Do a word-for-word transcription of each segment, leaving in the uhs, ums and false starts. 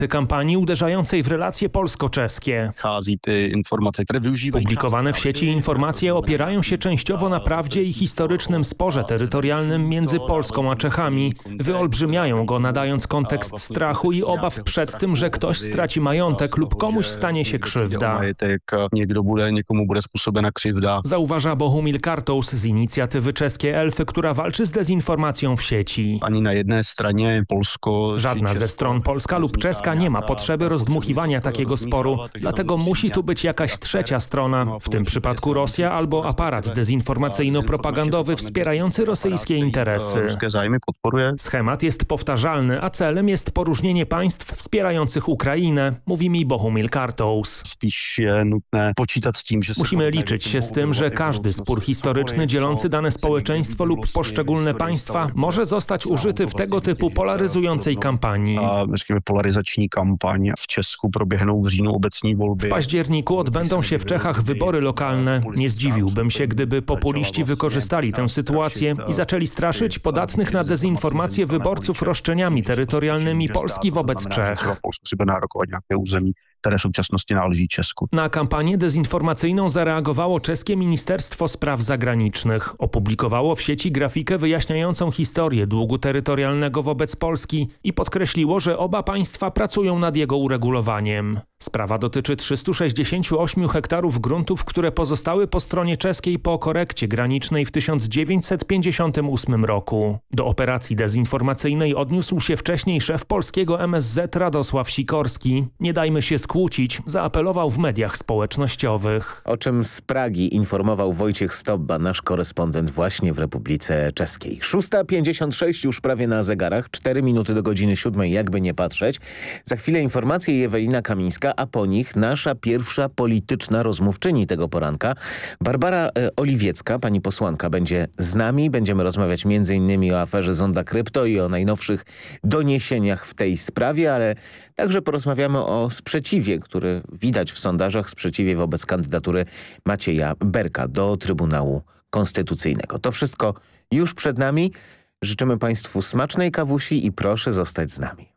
kampanii uderzającej w relacje polsko-czeskie. Publikowane w sieci informacje opierają się częściowo na prawdzie i historycznym sporze terytorialnym między Polską a Czechami. Wyolbrzymiają go, nadając kontekst strachu i obaw przed tym, że ktoś straci majątek lub komuś stanie się krzywda. Zauważa Bohumil Kartous z inicjatywy Czeskie Elfy, która walczy z dezinformacją w sieci. Ani na jednej stronie Polsko... Żadna ze stron, polska lub czeska, nie ma potrzeby rozdmuchiwania takiego sporu, dlatego musi tu być jakaś trzecia strona, w tym przypadku Rosja albo aparat dezinformacyjno-propagandowy wspierający rosyjskie interesy. Schemat jest powtarzalny, a celem jest poróżnienie państw wspierających Ukrainę, mówi mi Bohumil Kartous. Musimy liczyć się z tym, że każdy spór historyczny dzielący dane społeczeństwo lub poszczególne państwa może zostać użyty w tego typu polaryzującej kampanii. W październiku odbędą się w Czechach wybory lokalne. Nie zdziwiłbym się, gdyby populiści wykorzystali tę sytuację i zaczęli straszyć podatnych na dezinformację wyborców roszczeniami terytorialnymi Polski wobec Czech. które w současnosti náleží Česku. Na kampanię dezinformacyjną zareagowało czeskie Ministerstwo Spraw Zagranicznych. Opublikowało w sieci grafikę wyjaśniającą historię długu terytorialnego wobec Polski i podkreśliło, że oba państwa pracują nad jego uregulowaniem. Sprawa dotyczy trzystu sześćdziesięciu ośmiu hektarów gruntów, które pozostały po stronie czeskiej po korekcie granicznej w tysiąc dziewięćset pięćdziesiątym ósmym roku. Do operacji dezinformacyjnej odniósł się wcześniej szef polskiego M S Z Radosław Sikorski. Nie dajmy się skłócić, zaapelował w mediach społecznościowych. O czym z Pragi informował Wojciech Stobba, nasz korespondent właśnie w Republice Czeskiej. szósta pięćdziesiąt sześć już prawie na zegarach, cztery minuty do godziny siódmej, jakby nie patrzeć. Za chwilę informacje i Ewelina Kamińska, a po nich nasza pierwsza polityczna rozmówczyni tego poranka. Barbara e, Oliwiecka, pani posłanka, będzie z nami. Będziemy rozmawiać między innymi o aferze Zonda Krypto i o najnowszych doniesieniach w tej sprawie, ale także porozmawiamy o sprzeciwie, który widać w sondażach, sprzeciwie wobec kandydatury Macieja Berka do Trybunału Konstytucyjnego. To wszystko już przed nami. Życzymy państwu smacznej kawusi i proszę zostać z nami.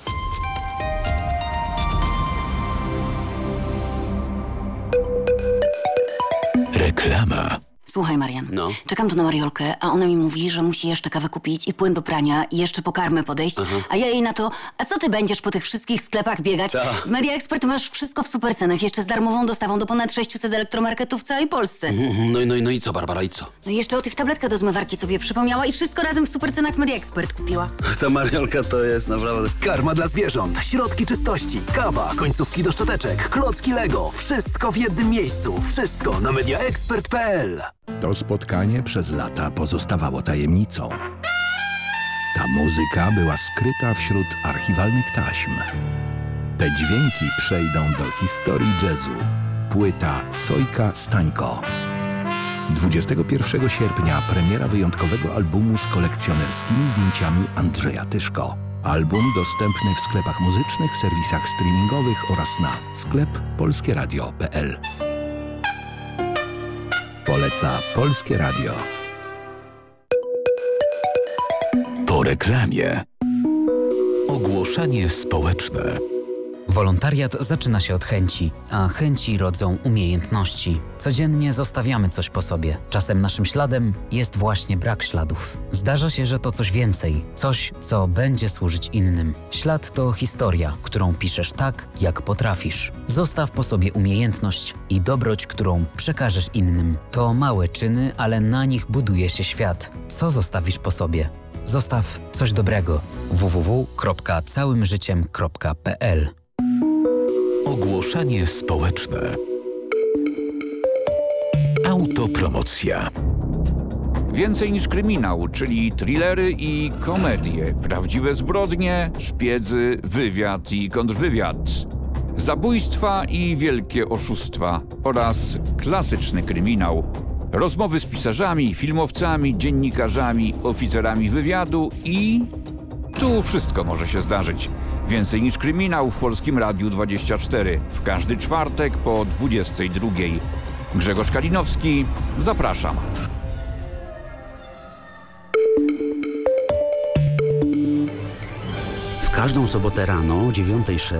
Reklama. Słuchaj, Marian, No. czekam tu na Mariolkę, a ona mi mówi, że musi jeszcze kawę kupić i płyn do prania i jeszcze po karmę podejść, Aha. a ja jej na to, a co ty będziesz po tych wszystkich sklepach biegać? Ta. W Media Expert masz wszystko w supercenach, jeszcze z darmową dostawą do ponad sześciuset elektromarketów w całej Polsce. No i, no, i, no i co, Barbara, i co? No i jeszcze o tych tabletkach do zmywarki sobie przypomniała i wszystko razem w supercenach w Media Expert kupiła. Ta Mariolka to jest naprawdę... Karma dla zwierząt, środki czystości, kawa, końcówki do szczoteczek, klocki Lego. Wszystko w jednym miejscu. Wszystko na media expert kropka p l. To spotkanie przez lata pozostawało tajemnicą. Ta muzyka była skryta wśród archiwalnych taśm. Te dźwięki przejdą do historii jazzu. Płyta Sojka Stańko. dwudziestego pierwszego sierpnia premiera wyjątkowego albumu z kolekcjonerskimi zdjęciami Andrzeja Tyszko. Album dostępny w sklepach muzycznych, serwisach streamingowych oraz na sklep polskie radio kropka p l. Poleca Polskie Radio. Po reklamie. Ogłoszenie społeczne. Wolontariat zaczyna się od chęci, a chęci rodzą umiejętności. Codziennie zostawiamy coś po sobie. Czasem naszym śladem jest właśnie brak śladów. Zdarza się, że to coś więcej, coś, co będzie służyć innym. Ślad to historia, którą piszesz tak, jak potrafisz. Zostaw po sobie umiejętność i dobroć, którą przekażesz innym. To małe czyny, ale na nich buduje się świat. Co zostawisz po sobie? Zostaw coś dobrego. w w w kropka całym życiem kropka p l. Ogłoszenie społeczne. Autopromocja. Więcej niż kryminał, czyli thrillery i komedie, prawdziwe zbrodnie, szpiedzy, wywiad i kontrwywiad, zabójstwa i wielkie oszustwa oraz klasyczny kryminał. Rozmowy z pisarzami, filmowcami, dziennikarzami, oficerami wywiadu i... tu wszystko może się zdarzyć. Więcej niż kryminał w Polskim Radiu dwadzieścia cztery. W każdy czwartek po dwudziestej drugiej. Grzegorz Kalinowski, zapraszam. W Każdą sobotę rano o dziewiąta sześć